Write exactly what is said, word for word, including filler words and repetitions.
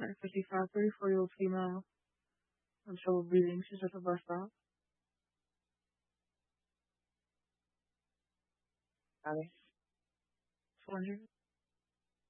At fifty-five, thirty-four-year-old female with trouble breathing. She's at the bus stop. Got it. four hundred.